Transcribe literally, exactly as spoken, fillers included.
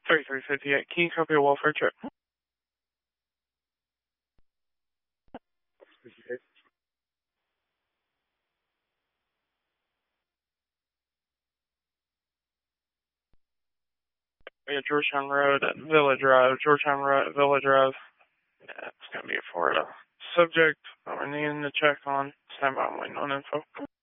thirty-three fifty-eight. Can you copy a welfare check? Yeah, Georgetown Road at Villa Drive. Georgetown Road, Villa Drive. Yeah, it's gonna be a Florida subject that we're needing to check on. Stand by, I'm waiting on info.